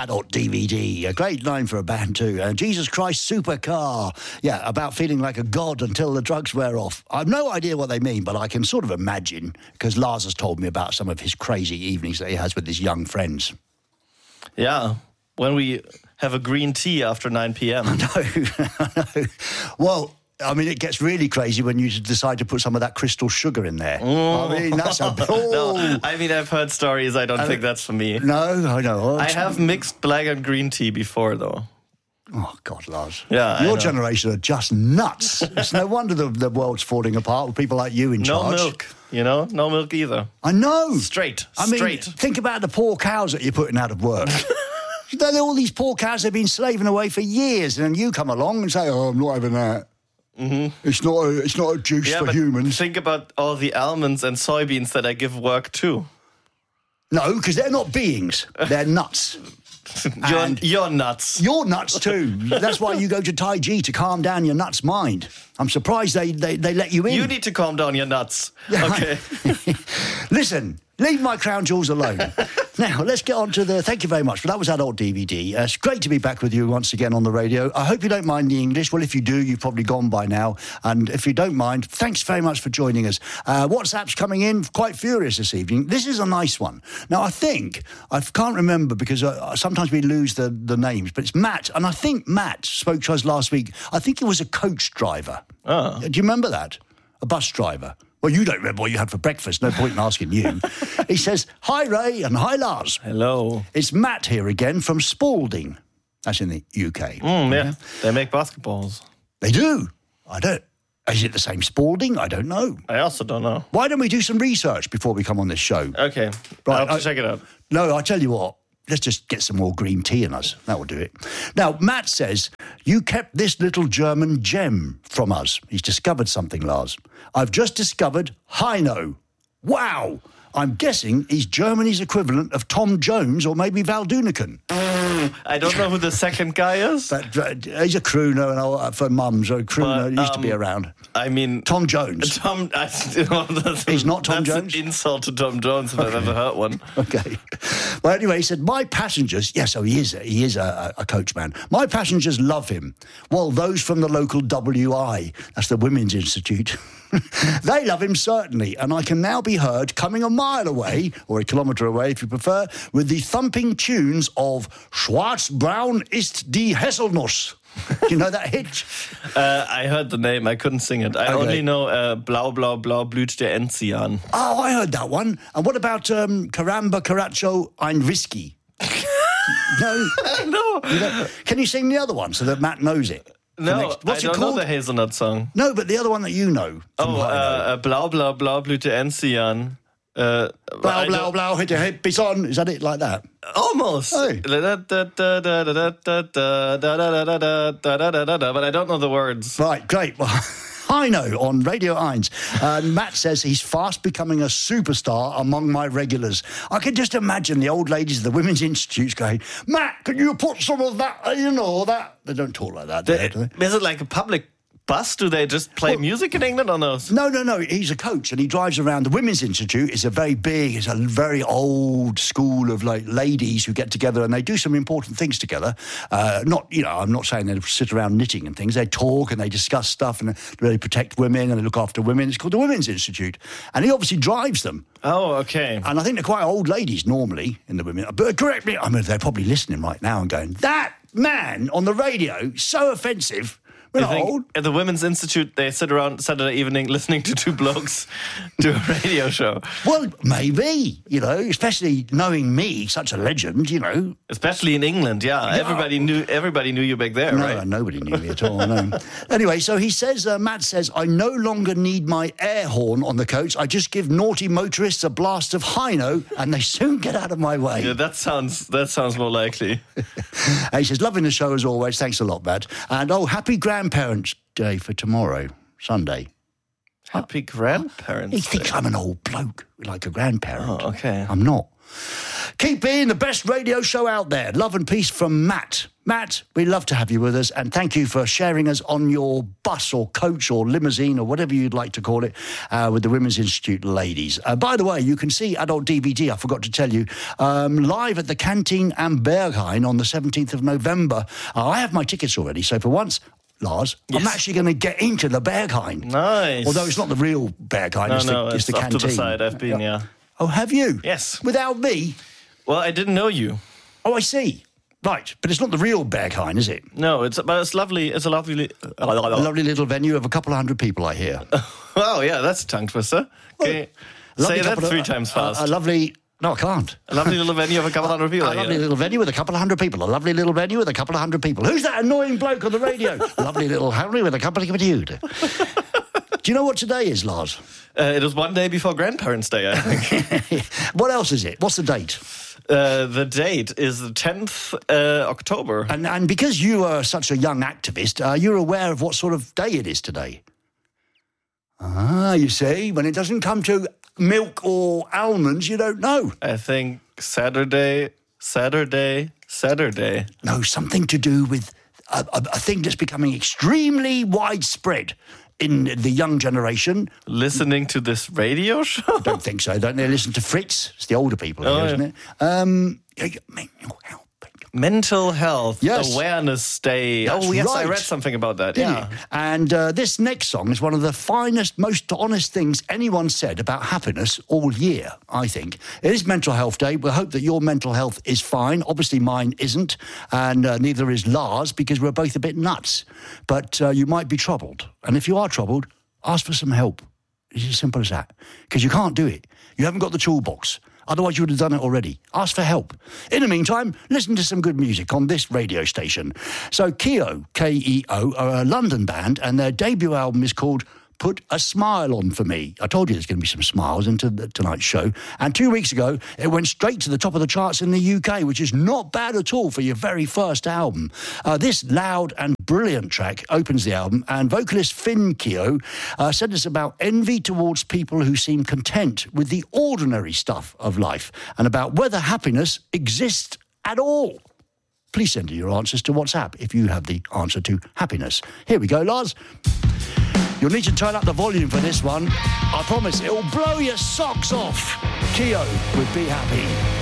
Adult DVD. A great line for a band too. Jesus Christ Supercar. Yeah, about feeling like a god until the drugs wear off. I've no idea what they mean, but I can sort of imagine, because Lars has told me about some of his crazy evenings that he has with his young friends. Yeah, when we have a green tea after 9 p.m. I know. Well, I mean, it gets really crazy when you decide to put some of that crystal sugar in there. I mean, that's a... No, I mean, I've heard stories. I don't think that's for me. No, I know. I have mixed black and green tea before, though. Oh, God, Lars. Yeah, your generation are just nuts. It's no wonder the world's falling apart with people like you in charge. No milk, No milk either. I know. Straight. I mean, think about the poor cows that you're putting out of work. All these poor cows have been slaving away for years, and then you come along and say, "Oh, I'm not having that." Mm-hmm. It's not a juice for humans. Think about all the almonds and soybeans that I give work to. No, because they're not beings; they're nuts. You're nuts. You're nuts too. That's why you go to Tai Chi, to calm down your nuts mind. I'm surprised they let you in. You need to calm down your nuts. Yeah, okay. Listen, leave my crown jewels alone. Now, let's get on to thank you very much. But that was Adult DVD. It's great to be back with you once again on the radio. I hope you don't mind the English. Well, if you do, you've probably gone by now. And if you don't mind, thanks very much for joining us. WhatsApp's coming in quite furious this evening. This is a nice one. Now, I can't remember because sometimes we lose the names, but it's Matt. And I think Matt spoke to us last week. I think he was a coach driver. Oh. Do you remember that? A bus driver. Well, you don't remember what you had for breakfast. No point in asking you. He says, "Hi, Ray, and hi, Lars." Hello. It's Matt here again from Spalding. That's in the UK. Yeah. They make basketballs. They do. I don't. Is it the same Spalding? I don't know. I also don't know. Why don't we do some research before we come on this show? Okay. Right, I'll check it out. No, I tell you what. Let's just get some more green tea in us. That will do it. Now, Matt says, "You kept this little German gem from us." He's discovered something, Lars. "I've just discovered Heino." Wow. I'm guessing he's Germany's equivalent of Tom Jones or maybe Val Doonican. I don't know who the second guy is. But he's a crooner for mums. A crooner used to be around. I mean... Tom Jones. He's not Tom Jones? That's an insult to Tom Jones if I've ever heard one. Okay. Well, anyway, he said, "My passengers..." Yeah, so he is a coachman. "My passengers love him. Well, those from the local WI, that's the Women's Institute, they love him certainly, and I can now be heard coming a mile away, or a kilometre away if you prefer, with the thumping tunes of Schwarz-Braun ist die Haselnuss." Do you know that hit? I heard the name. I couldn't sing it. I only know Blau, Blau, Blau blüht der Enzian. Oh, I heard that one. And what about Caramba, Caracho, ein Whisky? No? No. Can you sing the other one so that Matt knows it? No, I don't know the hazelnut song. No, but the other one that you know. Blau, Blau, Blau blüht der Enzian. Blau, blau, blau, hit your head, bison. Is that it like that? Almost. Hey. But I don't know the words. Right, great. Well, I know on Radio 1. Matt says he's fast becoming a superstar among my regulars. I can just imagine the old ladies of the Women's Institutes going, "Matt, can you put some of that, that?" They don't talk like that, do they? Is it like a public bus? Do they just play music in England on those? No. He's a coach and he drives around. The Women's Institute is a very old school of ladies who get together and they do some important things together. I'm not saying they sit around knitting and things. They talk and they discuss stuff and they protect women and they look after women. It's called the Women's Institute. And he obviously drives them. Oh, okay. And I think they're quite old ladies normally in the women. But correct me, I mean, they're probably listening right now and going, "That man on the radio, so offensive." We're not old. At the Women's Institute, they sit around Saturday evening listening to two blokes do a radio show. Well, maybe, especially knowing me, such a legend, Especially in England, yeah. Everybody knew you back there, right? No, nobody knew me at all, no. Anyway, so he says, Matt says, "I no longer need my air horn on the coach. I just give naughty motorists a blast of Heino and they soon get out of my way." Yeah, that sounds more likely. And he says, "Loving the show as always. Thanks a lot, Matt. And, happy Grandparents' Day for tomorrow, Sunday." Happy Grandparents' He thinks Day. I'm an old bloke, like a grandparent. Oh, okay. I'm not. Keep being the best radio show out there. Love and peace from Matt. Matt, we'd love to have you with us, and thank you for sharing us on your bus or coach or limousine or whatever you'd like to call it with the Women's Institute ladies. By the way, you can see Adult DVD, I forgot to tell you, live at the Canteen am Berghain on the 17th of November. I have my tickets already, so for once, Lars, yes. I'm actually going to get into the Berghain. Nice. Although it's not the real Berghain, it's the off Canteen. To the side. I've been, yeah. Oh, have you? Yes. Without me? Well, I didn't know you. Oh, I see. Right, but it's not the real Berghain, is it? No, it's lovely. It's a lovely little venue of a couple of hundred people, I hear. Oh, yeah, that's a tongue twister. Okay, say that 3 times fast. A lovely... No, I can't. A lovely little venue of a couple of hundred people. A lovely little venue with a couple of hundred people. A lovely little venue with a couple of hundred people. Who's that annoying bloke on the radio? Lovely little Henry with a couple of people. Do you know what today is, Lars? It was one day before Grandparents' Day, I think. What else is it? What's the date? The date is the 10th October. And because you are such a young activist, you're aware of what sort of day it is today? Ah, you see, when it doesn't come to milk or almonds, you don't know. I think Saturday. No, something to do with a thing that's becoming extremely widespread in the young generation. Listening to this radio show? I don't think so. Don't they listen to Fritz? It's the older people, isn't it? Mental Health yes. Awareness Day. That's yes, right. I read something about that. Did you? And this next song is one of the finest, most honest things anyone said about happiness all year, I think. It is Mental Health Day. We hope that your mental health is fine. Obviously, mine isn't, and neither is Lars, because we're both a bit nuts. But you might be troubled. And if you are troubled, ask for some help. It's as simple as that. Because you can't do it. You haven't got the toolbox. Otherwise, you would have done it already. Ask for help. In the meantime, listen to some good music on this radio station. So Keo, K-E-O, are a London band, and their debut album is called Put a Smile On For Me. I told you there's going to be some smiles into tonight's show. And 2 weeks ago, it went straight to the top of the charts in the UK, which is not bad at all for your very first album. This loud and brilliant track opens the album, and vocalist Finn Keo said it's about envy towards people who seem content with the ordinary stuff of life, and about whether happiness exists at all. Please send in your answers to WhatsApp if you have the answer to happiness. Here we go, Lars. You'll need to turn up the volume for this one. I promise, it'll blow your socks off. Keo with Be Happy.